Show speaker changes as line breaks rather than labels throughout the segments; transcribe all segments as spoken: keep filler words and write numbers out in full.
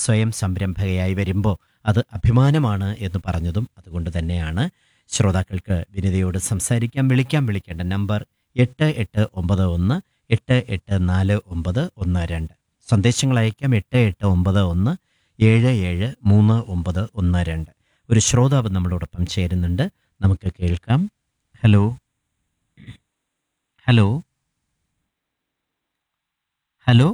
സ്വയം സംരംഭകയായി വരുമ്പോൾ അത് അഭിമാനമാണ് എന്ന് പറഞ്ഞതും അതുകൊണ്ട് തന്നെയാണ്. ശ്രോതാക്കൾക്ക് വിനിതയോട് സംസാരിക്കാം. വിളിക്കാം. വിളിക്കേണ്ട നമ്പർ എട്ട് എട്ട് ഒമ്പത് ഒന്ന് എട്ട് എട്ട് നാല് ഒമ്പത് ഒന്ന് രണ്ട്. സന്ദേശങ്ങൾ അയക്കാം എട്ട് എട്ട് ഒമ്പത് ഒന്ന് ഏഴ് ഏഴ് മൂന്ന് ഒമ്പത് ഒന്ന് രണ്ട്. ഒരു ശ്രോതാവ് നമ്മളോടൊപ്പം ചേരുന്നുണ്ട്, നമുക്ക് കേൾക്കാം. ഹലോ ഹലോ ഹലോ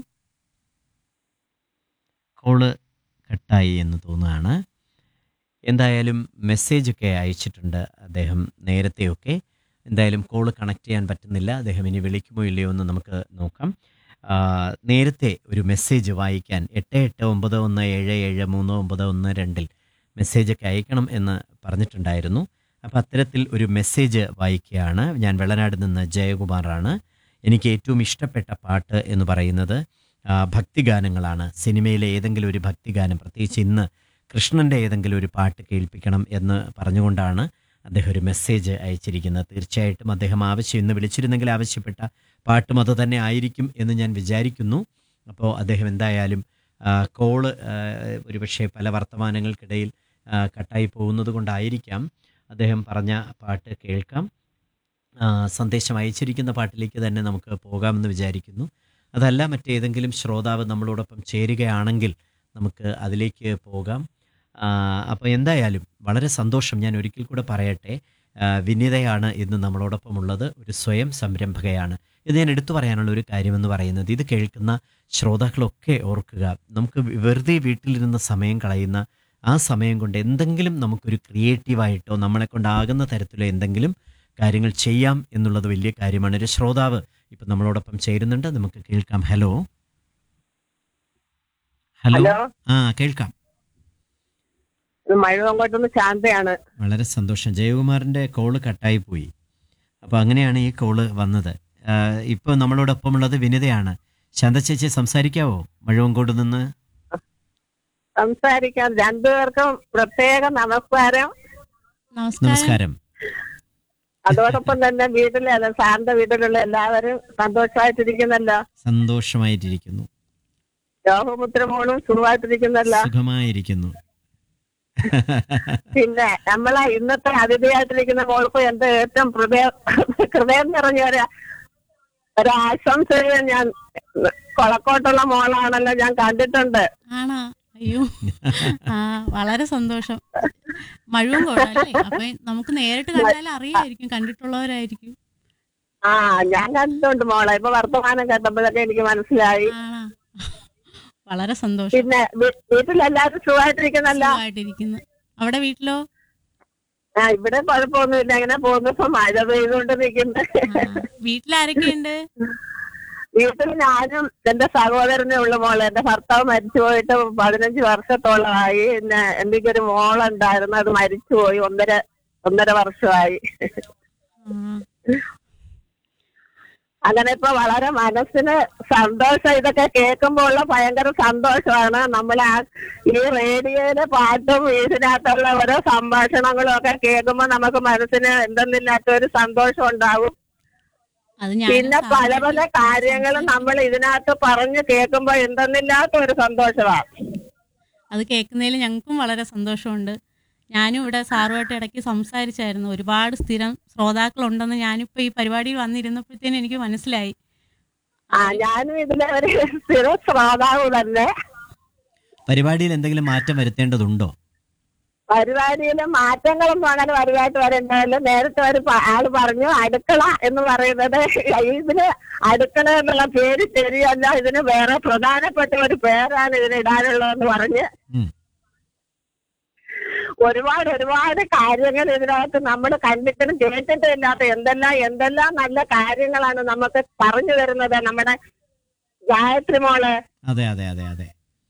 കോള് കട്ടായി എന്ന് തോന്നുകയാണ്. എന്തായാലും മെസ്സേജൊക്കെ അയച്ചിട്ടുണ്ട് അദ്ദേഹം നേരത്തെയൊക്കെ. എന്തായാലും കോള് കണക്ട് ചെയ്യാൻ പറ്റുന്നില്ല. അദ്ദേഹം ഇനി വിളിക്കുമോ ഇല്ലയോ എന്ന് നമുക്ക് നോക്കാം. ആ, നേരത്തെ ഒരു മെസ്സേജ് വായിക്കാൻ എട്ട് എട്ട് ഒമ്പത് ഒന്ന് ഏഴ് ഏഴ് മൂന്ന് ഒമ്പത് ഒന്ന് രണ്ടിൽ മെസ്സേജൊക്കെ അയക്കണം എന്ന് പറഞ്ഞിട്ടുണ്ടായിരുന്നു. അപ്പോൾ അത്തരത്തിൽ ഒരു മെസ്സേജ് വായിക്കുകയാണ്. ഞാൻ വെള്ളനാട് നിന്ന് ജയകുമാറാണ്. എനിക്ക് ഏറ്റവും ഇഷ്ടപ്പെട്ട പാട്ട് എന്ന് പറയുന്നത് ആ, ഭക്തിഗാനങ്ങളാണ്. സിനിമയിലെ ഏതെങ്കിലും ഒരു ഭക്തിഗാനം, പ്രത്യേകിച്ച് ഇന്ന് കൃഷ്ണൻ്റെ ഏതെങ്കിലും ഒരു പാട്ട് കേൾപ്പിക്കണം എന്ന് പറഞ്ഞുകൊണ്ടാണ് അദ്ദേഹം ഒരു മെസ്സേജ് അയച്ചിരിക്കുന്നത്. തീർച്ചയായിട്ടും അദ്ദേഹം ആവശ്യം ഇന്ന് വിളിച്ചിരുന്നെങ്കിൽ ആവശ്യപ്പെട്ട പാട്ടും അത് തന്നെ ആയിരിക്കും എന്ന് ഞാൻ വിചാരിക്കുന്നു. അപ്പോൾ അദ്ദേഹം എന്തായാലും ആ, കോള് ആ, ഒരുപക്ഷെ പല വർത്തമാനങ്ങൾക്കിടയിൽ ആ, കട്ടായി പോകുന്നത് കൊണ്ടായിരിക്കാം. അദ്ദേഹം പറഞ്ഞ പാട്ട് കേൾക്കാം. ആ, സന്ദേശം അയച്ചിരിക്കുന്ന പാട്ടിലേക്ക് തന്നെ നമുക്ക് പോകാമെന്ന് വിചാരിക്കുന്നു. അതല്ല മറ്റേതെങ്കിലും ശ്രോതാവ് നമ്മളോടൊപ്പം ചേരുകയാണെങ്കിൽ നമുക്ക് അതിലേക്ക് പോകാം. ആ, അപ്പോൾ എന്തായാലും വളരെ സന്തോഷം. ഞാൻ ഒരിക്കൽ കൂടെ പറയട്ടെ, ആ, വിനിതയാണ് ഇന്ന് നമ്മളോടൊപ്പം ഉള്ളത്. ഒരു സ്വയം സംരംഭകയാണ്. ഇത് ഞാൻ എടുത്തു പറയാനുള്ള ഒരു കാര്യമെന്ന് പറയുന്നത്, ഇത് കേൾക്കുന്ന ശ്രോതാക്കളൊക്കെ ഓർക്കുക, നമുക്ക് വെറുതെ വീട്ടിലിരുന്ന് സമയം കളയുന്ന ആ സമയം കൊണ്ട് എന്തെങ്കിലും നമുക്കൊരു ക്രിയേറ്റീവായിട്ടോ നമ്മളെ കൊണ്ടാകുന്ന തരത്തിലോ എന്തെങ്കിലും കാര്യങ്ങൾ ചെയ്യാം എന്നുള്ളത് വലിയ കാര്യമാണ്. ഒരു ശ്രോതാവ് ഇപ്പം നമ്മളോടൊപ്പം ചേരുന്നുണ്ട്, നമുക്ക് കേൾക്കാം. ഹലോ ഹലോ
ഹലോ,
ആ കേൾക്കാം.
ഇത് മഴവങ്കോട്ടുനിന്ന് ശാന്തയാണ്.
വളരെ സന്തോഷം. ജയകുമാറിൻ്റെ കോള് കട്ടായി പോയി. അപ്പോൾ അങ്ങനെയാണ് ഈ കോള് വന്നത്. ഇപ്പോൾ നമ്മളോടൊപ്പം ഉള്ളത് വിനിതയാണ്. ശാന്ത ചേച്ചി സംസാരിക്കാവോ മഴവങ്കോട് നിന്ന്?
സംസാരിക്കാൻ രണ്ടുപേർക്കും പ്രത്യേക നമസ്കാരം.
നമസ്കാരം.
നമസ്കാരം.
അതോടൊപ്പം തന്നെ വീട്ടിലെ അല്ല ശാന്ത വീട്ടിലുള്ള എല്ലാവരും സന്തോഷമായിട്ടിരിക്കുന്നല്ലോ.
സന്തോഷമായിട്ടിരിക്കുന്നു.
രോഗമുദ്ര മോളും സുഖമായിട്ടിരിക്കുന്നല്ലോ.
സുഖമായിരിക്കുന്നു.
പിന്നെ നമ്മളെ ഇന്നത്തെ അതിഥിയായിട്ടിരിക്കുന്ന മോൾക്ക് എന്റെ ഏറ്റവും ഹൃദയം ഹൃദയം നിറഞ്ഞ ഒരു ഒരാശംസയെ ഞാൻ, കൊളക്കോട്ടുള്ള മോളാണല്ലോ, ഞാൻ കണ്ടിട്ടുണ്ട്.
ആണോ? അയ്യോ, ആ വളരെ സന്തോഷം. മഴവും കൊള്ളാല്ലേ? അപ്പൊ നമുക്ക് നേരിട്ട് കണ്ടാൽ അറിയായിരിക്കും, കണ്ടിട്ടുള്ളവരായിരിക്കും.
ആ, ഞാൻ കണ്ടിട്ടുണ്ട് മോളെ. ഇപ്പൊ വർത്തമാനം കേട്ടപ്പോഴൊക്കെ എനിക്ക് മനസ്സിലായി.
ആണോ? വളരെ സന്തോഷം.
പിന്നെ വീ- വീട്ടിലെല്ലാരും സുഖമായിട്ടിരിക്കുന്നല്ലോ.
സുഖമായിട്ടിരിക്കുന്നു. അവിടെ വീട്ടിലോ?
ആ, ഇവിടെ കുഴപ്പമൊന്നുമില്ല, ഇങ്ങനെ പോകുന്നു. ഇപ്പൊ മഴ പെയ്തുകൊണ്ട് നിൽക്കുന്നത്.
ആ, വീട്ടിലാരൊക്കെയുണ്ട്?
വീട്ടിൽ ഞാനും എന്റെ സഹോദരനെ ഉള്ള മോള്. എന്റെ ഭർത്താവ് മരിച്ചു പോയിട്ട് പതിനഞ്ച് വർഷത്തോളമായി. പിന്നെ എനിക്കൊരു മോളുണ്ടായിരുന്നു, അത് മരിച്ചുപോയി. ഒന്നര ഒന്നര വർഷമായി.
ആ,
അങ്ങനെ ഇപ്പൊ വളരെ മനസ്സിന് സന്തോഷം. ഇതൊക്കെ കേൾക്കുമ്പോൾ ഉള്ള ഭയങ്കര സന്തോഷമാണ്. നമ്മൾ ആ ഈ റേഡിയോയിലെ പാട്ടും ഇതിനകത്തുള്ള ഓരോ സംഭാഷണങ്ങളും ഒക്കെ കേൾക്കുമ്പോൾ നമുക്ക് മനസ്സിന് എന്തെന്നില്ലാത്ത ഒരു സന്തോഷം ഉണ്ടാവും.
അത് ഞാൻ
പിന്നെ പല പല കാര്യങ്ങളും നമ്മൾ ഇതിനകത്ത് പറഞ്ഞു കേൾക്കുമ്പോൾ എന്തെന്നില്ലാത്ത ഒരു സന്തോഷമാണ്.
അത് കേൾക്കുന്നതിൽ ഞങ്ങൾക്കും വളരെ സന്തോഷമുണ്ട്. ഞാനും ഇവിടെ സാറുമായിട്ട് ഇടയ്ക്ക് സംസാരിച്ചായിരുന്നു. ഒരുപാട് സ്ഥിരം ശ്രോതാക്കളുണ്ടെന്ന് ഞാനിപ്പോൾ ഈ പരിപാടിയിൽ വന്നിരുന്നപ്പോഴത്തേനും എനിക്ക് മനസ്സിലായി.
ആ, ഞാനും ഇതിലെ ഒരു സ്ഥിര ശ്രോതാവ് തന്നെ.
പരിപാടിയിൽ എന്തെങ്കിലും മാറ്റം വരുത്തേണ്ടതുണ്ടോ?
പരിപാടിയിലെ മാറ്റങ്ങളൊന്നും അങ്ങനെ വലുതായിട്ട് വരണ്ടല്ലോ. നേരത്തെ ഒരു പ- ആള് പറഞ്ഞു അടുക്കള എന്ന് പറയുന്നത്, ഇതിന് അടുക്കള എന്നുള്ള പേര് ശരിയല്ല, ഇതിന് വേറെ പ്രധാനപ്പെട്ട ഒരു പേരാണ് ഇതിന് ഇടാനുള്ളതെന്ന് പറഞ്ഞ്
ഉം.
ഒരുപാട് ഒരുപാട് കാര്യങ്ങൾ ഇതിനകത്ത് നമ്മൾ കണ്ടിട്ടും കേട്ടിട്ടും ഇല്ലാത്ത എന്തെല്ലാം എന്തെല്ലാം നല്ല കാര്യങ്ങളാണ് നമുക്ക് പറഞ്ഞു തരുന്നത് നമ്മുടെ ഗായത്രി മോള്.
അതെ അതെ അതെ അതെ.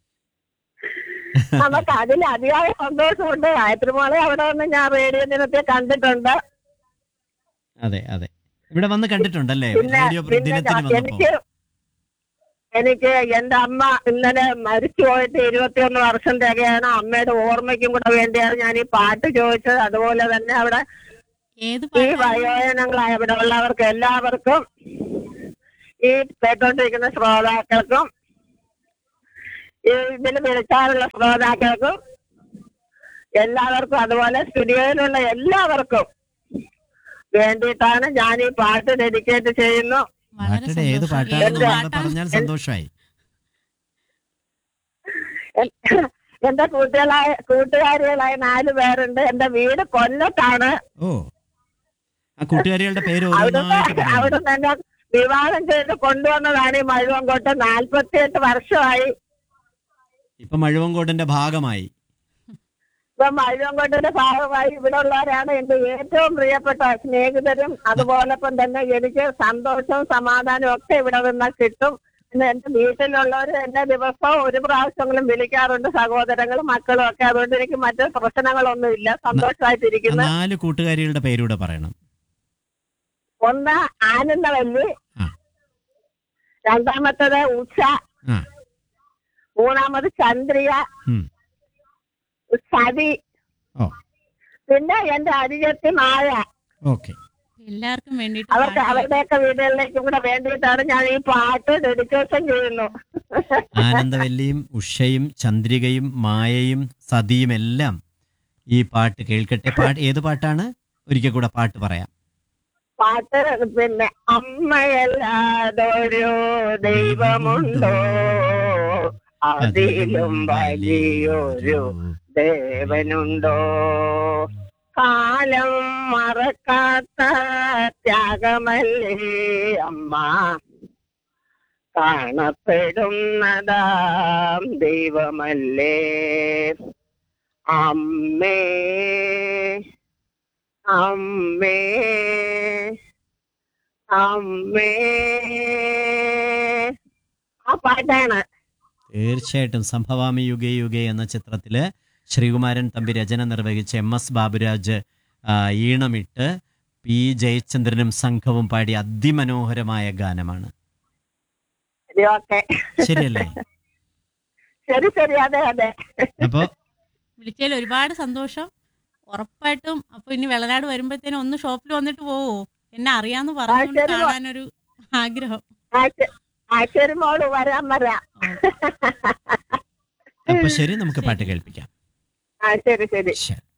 നമുക്ക് അതിൽ അതിയായ സന്തോഷമുണ്ട്. ഗായത്രി മോളെ അവിടെ വന്ന് ഞാൻ റേഡിയോ ദിനത്തെ കണ്ടിട്ടുണ്ട്.
അതെ അതെ. ഇവിടെ വന്ന് കണ്ടിട്ടുണ്ടല്ലേ?
പിന്നെ
റേഡിയോ
പിന്നെ
ദിനത്തിന് വന്നപ്പോ.
എനിക്ക് എനിക്ക് എന്റെ അമ്മ ഇന്നലെ മരിച്ചു പോയിട്ട് ഇരുപത്തിയൊന്ന് വർഷം തികയാണ്. അമ്മയുടെ ഓർമ്മയ്ക്കും കൂടെ വേണ്ടിയാണ് ഞാൻ ഈ പാട്ട് ചോദിച്ചത്. അതുപോലെ തന്നെ അവിടെ
ഏത്
ഈ
പാട്ടാണ്?
വയോജനങ്ങളായ ഇവിടെ ഉള്ളവർക്ക് എല്ലാവർക്കും, ഈ കേട്ടോണ്ടിരിക്കുന്ന ശ്രോതാക്കൾക്കും ഈ ഇതിൽ വിളിക്കാറുള്ള ശ്രോതാക്കൾക്കും എല്ലാവർക്കും, അതുപോലെ സ്റ്റുഡിയോയിലുള്ള എല്ലാവർക്കും വേണ്ടിയിട്ടാണ് ഞാൻ ഈ പാട്ട് ഡെഡിക്കേറ്റ് ചെയ്യുന്നു.
വളരെ
പാട്ടിടെ ഏത്
സന്തോഷം.
പാട്ടാണെന്ന്
ഏത്
നമ്മളോട്
പാട്ടാ?
പറഞ്ഞാൽ സന്തോഷമായി.
എൻ- എന്റെ കൂട്ടുകളായ കൂട്ടുകാരികളായ നാല് പേരുണ്ട്. എന്റെ വീട് കൊല്ലത്താണ്.
ഓ, ആ കൂട്ടുകാരികളുടെ പേര്
അവിടുന്ന്
ഓരോന്നായിട്ട് പറയാമോ?
അവിടുന്ന് എന്നെ വിവാഹം ചെയ്ത് കൊണ്ടുവന്നതാണ് ഈ മഴുവങ്കോട്ട്. നാല്പത്തിയെട്ട് വർഷമായി.
ഇപ്പൊ മഴുവങ്കോടിന്റെ ഭാഗമായി.
ഇപ്പൊ മഴുവങ്കോട്ടിന്റെ ഭാഗമായി ഇവിടെ ഉള്ളവരാണ് എന്റെ ഏറ്റവും പ്രിയപ്പെട്ട സ്നേഹിതരും. അതുപോലൊപ്പം തന്നെ എനിക്ക് സന്തോഷവും സമാധാനവും ഒക്കെ ഇവിടെ നിന്ന് കിട്ടും. പിന്നെ എന്റെ വീട്ടിലുള്ളവർ എന്നെ ദിവസവും ഒരു പ്രാവശ്യങ്ങളും വിളിക്കാറുണ്ട്, സഹോദരങ്ങളും മക്കളും ഒക്കെ. അതുകൊണ്ട് എനിക്ക് മറ്റു പ്രശ്നങ്ങളൊന്നുമില്ല, സന്തോഷമായിട്ടിരിക്കുന്നു.
നാല് കൂട്ടുകാരികളുടെ പേരൂടെ പറയണം.
ഒന്ന് ആനന്ദവല്ലി,
ആ.
രണ്ടാമത്തത് ഉഷ,
ആ.
മൂന്നാമത് ചന്ദ്രിക,
ഉം.
സതി,
ഓ,
പിന്നെ എന്റെ അരിയത്തി മായ.
ഓക്കെ.
എല്ലാവർക്കും വേണ്ടിയിട്ട്
അവർക്ക്
പാട്ട്
അവരുടെയൊക്കെ വീടുകളിലേക്കും കൂടെ വേണ്ടിയിട്ടാണ് ഞാൻ ഈ പാട്ട് ഡെഡിക്കേഷൻ ചെയ്യുന്നു.
ആനന്ദവല്ലിയും ഉഷയും ചന്ദ്രികയും മായയും സതിയും എല്ലാം ഈ പാട്ട് കേൾക്കട്ടെ. പാട്ട് ഏത് പാട്ടാണ്? ഒരിക്കൽ കൂടെ പാട്ട് പറയാം.
പാട്ട് പിന്നെ അമ്മയല്ലാതൊരു ദൈവമുണ്ടോ, അതിലും വലിയൊരു ദേവനുണ്ടോ, കാലം മറക്കാത്ത ത്യാഗമല്ലേ അമ്മ, കാണപ്പെടുന്നതാം ദൈവമല്ലേ അമ്മേ അമ്മേ അമ്മേ. ആ പാട്ടാണ്.
തീർച്ചയായിട്ടും സംഭവാമി യുഗേ യുഗേ എന്ന ചിത്രത്തില് ശ്രീകുമാരൻ തമ്പി രചന നിർവഹിച്ച എം എസ് ബാബുരാജ് ആ, ഈണമിട്ട് പി ജയചന്ദ്രനും സംഘവും പാടിയ അതിമനോഹരമായ ഗാനമാണ്.
ശരി, ഓക്കെ.
ശരിയല്ലേ?
ശരി ശരി, അതെ അതെ.
അപ്പൊ
വിളിച്ചതിൽ ഒരുപാട് സന്തോഷം. ഉറപ്പായിട്ടും അപ്പൊ ഇനി വെള്ളനാട് വരുമ്പോഴത്തേനും ഒന്ന് ഷോപ്പിൽ വന്നിട്ട് പോവോ? എന്നെ അറിയാന്ന് പറഞ്ഞുകൊണ്ട്
ശരി.
കാണാനൊരു ആഗ്രഹം.
ആ ശ- ആ ശരി മോള്, വരാം വരാം.
അപ്പൊ ശരി, നമുക്ക് പാട്ട് കേൾപ്പിക്കാം.
ആ ശരി ശരി.
ശരി.